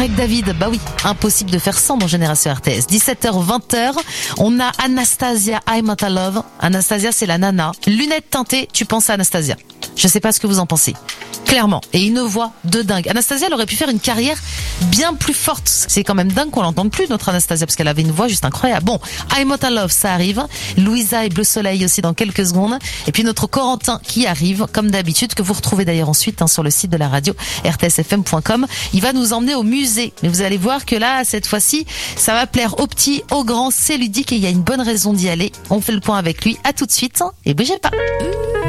Craig David, bah oui, impossible de faire sans dans Génération RTS. 17h, 20h, on a Anastasia, I'm Not in Love. Anastasia, c'est la nana. Lunettes teintées, tu penses à Anastasia. Je sais pas ce que vous en pensez. Clairement. Et une voix de dingue. Anastasia, elle aurait pu faire une carrière bien plus forte. C'est quand même dingue qu'on l'entende plus, notre Anastasia, parce qu'elle avait une voix juste incroyable. Bon, I'm Not in Love, ça arrive. Louisa et Bleu Soleil aussi dans quelques secondes. Et puis notre Corentin qui arrive, comme d'habitude, que vous retrouvez d'ailleurs ensuite sur le site de la radio, rtsfm.com. Il va nous emmener au musée. Mais vous allez voir que là, cette fois-ci, ça va plaire aux petits, aux grands, c'est ludique et il y a une bonne raison d'y aller. On fait le point avec lui. À tout de suite et bougez pas.